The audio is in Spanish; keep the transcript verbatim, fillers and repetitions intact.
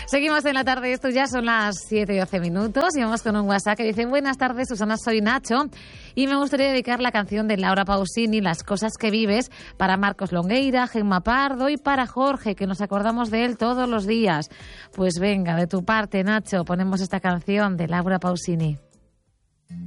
Seguimos en la tarde, esto ya son las siete y doce minutos y vamos con un WhatsApp que dice: buenas tardes, Susana, soy Nacho y me gustaría dedicar la canción de Laura Pausini, Las cosas que vives, para Marcos Longueira, Gemma Pardo y para Jorge, que nos acordamos de él todos los días. Pues venga, de tu parte, Nacho, ponemos esta canción de Laura Pausini.